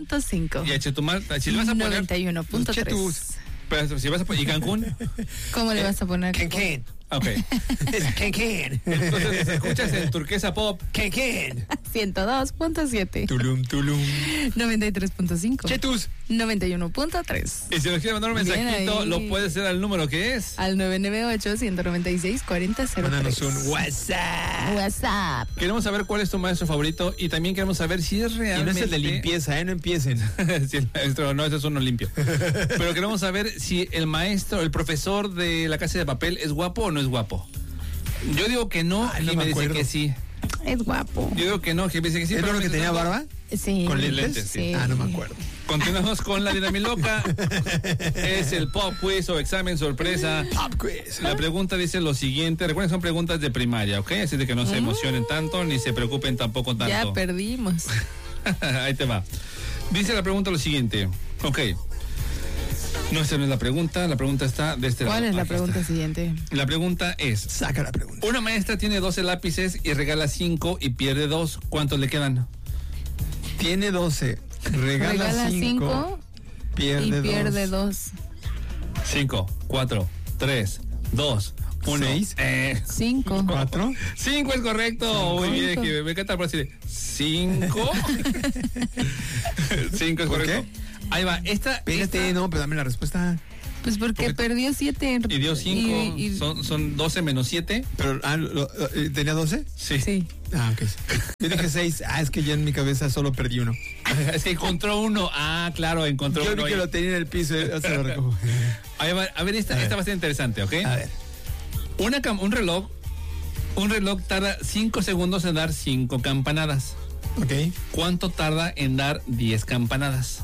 91.5. Y a Chetumal, si le vas a poner 91.3. pero si vas a poner, ¿y Cancún? ¿Cómo le vas a poner? Cancún. Ok. Cancún. Entonces, escuchas en Turquesa Pop. Cancún. 102.7. Tulum. 93.5. Chetus. 91.3. Y si nos quiere mandar un Bien mensajito, ahí. lo puede hacer al número que es. Al 998-196-4003. Mándanos un WhatsApp. WhatsApp. Queremos saber cuál es tu maestro favorito y también queremos saber si es Y realmente... no es el de limpieza, no empiecen. Sí, el maestro, no, ese es uno limpio. Pero queremos saber si el maestro, el profesor de La Casa de Papel es guapo o no es guapo. Yo digo que no, Ay, no y me me dice acuerdo. que sí. Es guapo. Yo digo que no, que me dice que sí. ¿Es pero lo que mientras tenía tanto, barba? Sí. ¿Con lentes? Sí. Ah, no me acuerdo. Continuamos con la dinamiloca. Es el pop quiz o examen sorpresa. Pop quiz. La pregunta dice lo siguiente. Recuerden, son preguntas de primaria, ¿ok? Así de que no se emocionen tanto ni se preocupen tampoco tanto. Ya perdimos. Ahí te va. Dice la pregunta lo siguiente. Ok. No, esta no es la pregunta está de este lado. ¿Cuál es la Aquí pregunta está. siguiente? La pregunta es: Saca la pregunta. una maestra tiene 12 lápices y regala 5 y pierde 2. ¿Cuántos le quedan? Tiene 12. Regala 5. y pierde 2. 5, 4, 3, 2, 1. 6. 5. 4. 5 es correcto. Muy bien, que me encanta por decir 5. 5 es ¿Por correcto. qué? Ahí va. Espérate, no, pero dame la respuesta. Pues porque perdió 7. Y dio 5. Y- Son 12 menos 7. Pero, ¿tenía 12? Sí. Sí. Ah, ok. Yo dije 6. Ah, es que ya en mi cabeza solo perdí uno. Es que encontró uno. Ah, claro, encontró Yo uno. vi que ahí. lo tenía en el piso. Ya se lo recojo. Ahí va. A ver, esta va a ser interesante, ¿ok? A ver. Un reloj tarda 5 segundos en dar 5 campanadas. Ok. ¿Cuánto tarda en dar 10 campanadas?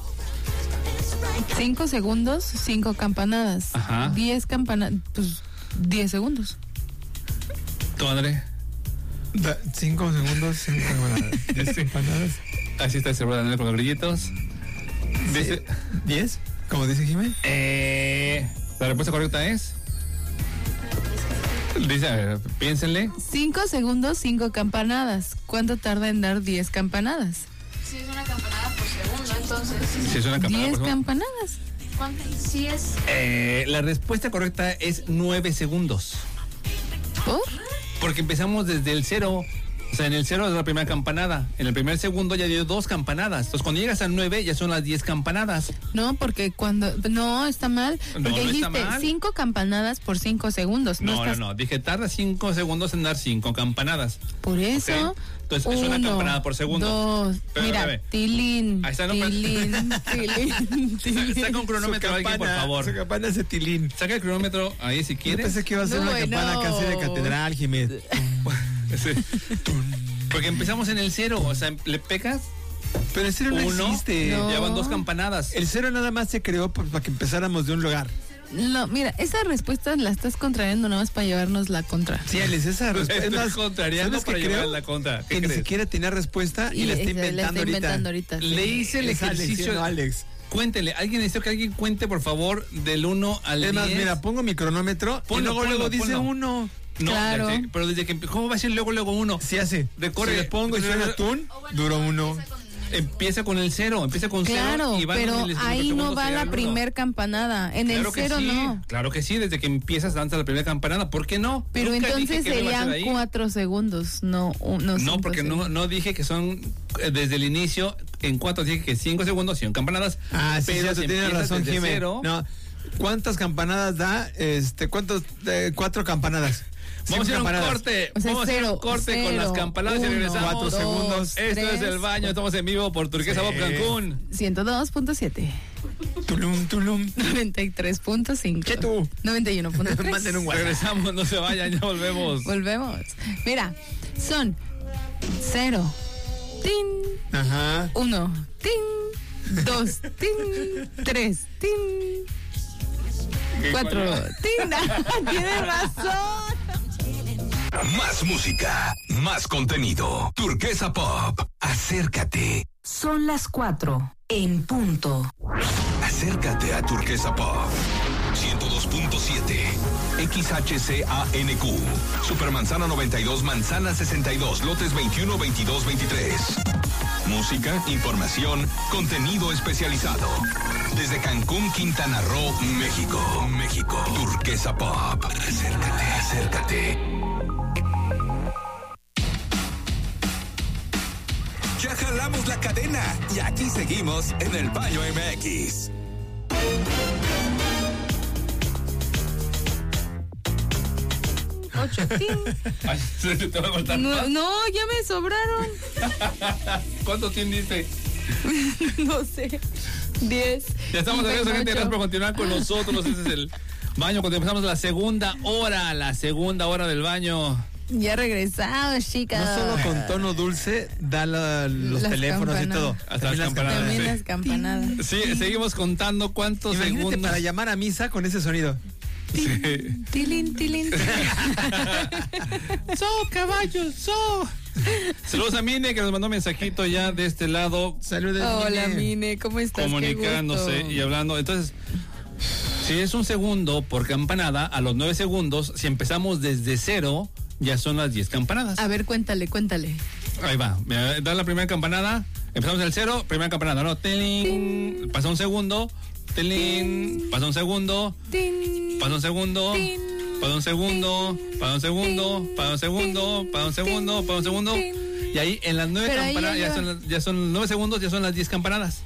5 segundos, 5 campanadas. Ajá. 10 campanadas, pues 10 segundos. ¿Tú, André? 5 segundos, 5 empanadas. Así está el cerebro de André con los grillitos. Dice, ¿10? ¿Cómo dice Jiménez? la respuesta correcta es... Dice, a ver, piénsenle. 5 segundos, 5 campanadas. ¿Cuánto tarda en dar 10 campanadas? Si es una campanada por segundo, entonces. Si es una campanada, 10 por favor. campanadas. ¿Cuánto? Si es. La respuesta correcta es 9 segundos. ¿Por? Porque empezamos desde el 0. O sea, en el 0 es la primera campanada. En el primer segundo ya dio 2 campanadas. Entonces, cuando llegas al 9 ya son las 10 campanadas. No, porque cuando... No, está mal. No, Porque no está dijiste mal. 5 campanadas por 5 segundos. No. Dije, tarda 5 segundos en dar 5 campanadas. Por eso... Ok. Entonces, es una campanada por segundo. 2. Pero, Mira, espérame. tilín. Ahí está, no, tilín. Saca un cronómetro alguien, por favor. Su campana es de tilín. Saca el cronómetro ahí si Yo quieres. pensé que iba a ser una Bueno. campana casi de catedral, Jiménez. Sí. Porque empezamos en el 0. O sea, le pegas Pero el 0 no 1, existe. No. ya van 2 campanadas. El 0 nada más se creó para que empezáramos de un lugar. No, mira, esa respuesta la estás contrariando nada más para llevarnos la contra. Sí, Alex, esa respuesta. Estoy contrariando ¿sabes qué para llevar creo? la contra. ¿Qué Que ni crees? siquiera tenía respuesta y la está inventando ahorita. sí. Le hice el Es Alex, ejercicio. ¿sí, no, Alex? Cuéntele, alguien necesita que alguien cuente, por favor, del 1 al 10. Es más, mira, pongo mi cronómetro Ponlo, y luego ponlo, dice ponlo. 1. No, Claro. pero desde que ¿cómo va a ser luego 1? Sí hace. Recorre. Si le pongo y suena atún, duró 1. Empieza con el 0, empieza con 0 Claro, y va pero con el segundo ahí no segundo, va llega la al uno. primer campanada. En Claro el que 0 sí, no. Claro que sí, desde que empiezas danza la primera campanada. ¿Por qué no? Pero Nunca dije entonces que no iba a ser serían ahí. 4 segundos, no No, cinco porque segundos. no dije que son desde el inicio, en 4 dije que 5 segundos, 100 campanadas. Ah, sí, pero tú si tienes empiezas razón, desde Jiménez. cero, No. ¿Cuántas campanadas da? ¿Cuántos? 4 campanadas. Vamos a ir a un campanadas. corte. O sea, Vamos a ir a un corte con las campanadas y regresamos. 4 segundos. Esto es El Baño, estamos en vivo por Turquesa Sí. Pop Cancún. 102.7. Tulum. 93.5. ¿Qué tú? 91.3. Manden un WhatsApp. Regresamos, no se vayan, ya volvemos. Volvemos. Mira, son 0, tin, Ajá. 1, tin, 2, tin, 3, tin, 4, tin. Tienes razón. Más música, más contenido. Turquesa Pop. Acércate. Son las 4 en punto. Acércate a Turquesa Pop. 102.7. 92.7. XHCANQ. Supermanzana 92, Manzana 62, lotes 21, 22, 23. Música, información, contenido especializado. Desde Cancún, Quintana Roo, México. México. Turquesa Pop. Acércate, acércate. Ya jalamos la cadena y aquí seguimos en el Baño MX. Ay, te va a cortar. No, ya me sobraron. ¿Cuánto tienes? No sé. 10. Ya estamos de regreso, gente. Gracias por continuar con nosotros. Este es el baño cuando empezamos la segunda hora del baño. Ya regresamos, chicas. No solo con tono dulce da los Las teléfonos campanadas. y todo. Hasta las campanadas. También Sí. las campanadas. Sí, seguimos contando cuántos Imagínate segundos. para llamar a misa con ese sonido. Sí. Tilín, tilín. ¡So, caballos! ¡So! Saludos a Mine, que nos mandó un mensajito ya de este lado, Saludos. Hola, Mine, ¿cómo estás? comunicándose Qué gusto. y hablando. Entonces, si es un segundo por campanada, a los 9 segundos, si empezamos desde 0, ya son las 10 campanadas. A ver, cuéntale. Ahí va. Mira, da la primera campanada. Empezamos en el 0, primera campanada, ¿no? Tilín. Pasa un segundo. Tilín. Pasa un segundo. Tin, Pasa un segundo. tin, Pasa un segundo. Pasa un segundo. Pasa un segundo. Pasa un segundo. Pasa un segundo. Y ahí en las 9 Pero ahí campanadas, ya son 9 segundos, ya son las 10 campanadas.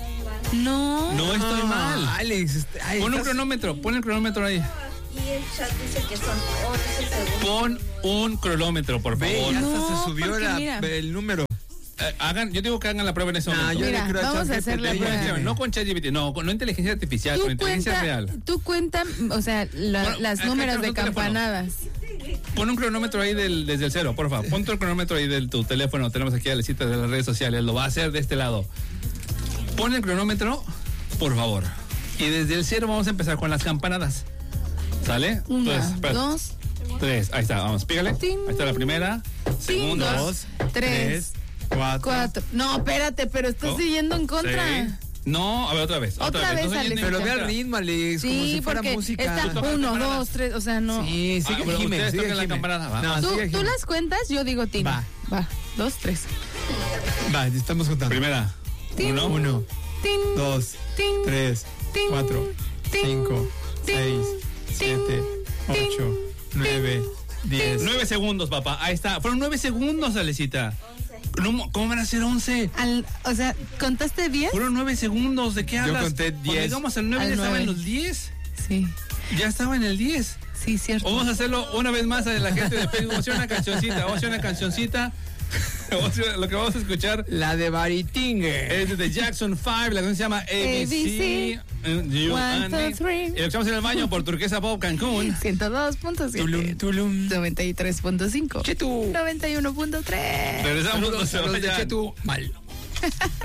No. No estoy mal. Alex, Pon un cronómetro, pon el cronómetro ahí. Y el chat dice que son 11 segundos. Pon un cronómetro, por Ve, favor. ya No, hasta se subió porque mira. el número. Yo digo que hagan la prueba en ese momento. yo Mira, le creo a vamos a ChatGPT, hacer la ya prueba. tiene. No con ChatGPT, no inteligencia artificial, con inteligencia real. Tú cuenta, o sea, Bueno, las acá números tenemos de un teléfono. campanadas. Pon un cronómetro ahí desde el 0, por favor. Pon tu cronómetro ahí de tu teléfono. Tenemos aquí a la cita de las redes sociales. Lo va a hacer de este lado. Pon el cronómetro, por favor. Y desde el 0 vamos a empezar con las campanadas. ¿Sale? 1, Espérate. 2, 3. Ahí está, vamos, pígale. Tin. Ahí está la primera. Segunda. 2, 3, 4. 4. No, espérate, pero estás Oh, siguiendo en contra. Sí. No, a ver, otra vez. Otra vez, No soy Alex. en Pero ve contra. al ritmo, Alex, como Sí, si fuera porque música. está Toca 1, campanadas. 2, 3, o sea, no. Sí, sigue bueno, Jiménez, ustedes sigue toquen la Jiménez. campanada, va. No, Tú sigue Jiménez. las cuentas, yo digo Tin. Va. 2, 3. Va, estamos contando. Primera. Tin. 1, Tin, 2, tin, 3, tin, 4, tin, 5, tin, 6, 7, 8, 9, 10. 9 segundos, papá. Ahí está. Fueron 9 segundos, Alecita. No, ¿cómo van a ser 11? O sea, ¿contaste 10? Fueron 9 segundos. ¿De qué hablas? conté Cuando 10. llegamos al 9 Al ya estaba 9. en los 10. Sí, Ya estaba en el 10. sí, cierto. Vamos a hacerlo una vez más a la gente de Facebook. Vamos a hacer una cancioncita. Lo que vamos a escuchar La de Baritingue. es de Jackson 5. La canción se llama ABC. You One, and two, me. three. Y lo que estamos en el baño por Turquesa Pop Cancún. 102.7. Tulum, tulum. 93.5. Chetu. 91.3. Regresamos. No se Saludos de vayan. Chetu. Mal.